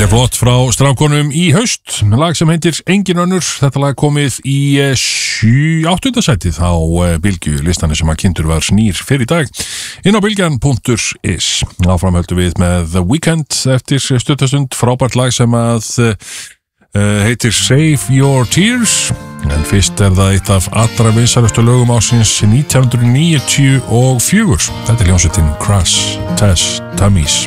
Þetta flott frá strákonum í haust, lag sem heitir Engin önnur. Þetta lag komið í 8. sætið á Bylgju listanni sem að kynntur var snýr fyrir í dag inn á bylgjan.is. Áfram höldum við með The Weeknd eftir stuttastund, frábært lag sem að heitir Save Your Tears, en fyrst það eitt af allra vinsælustu lögum ársins 1994. Þetta hljómsveitin Crash Test Dummies.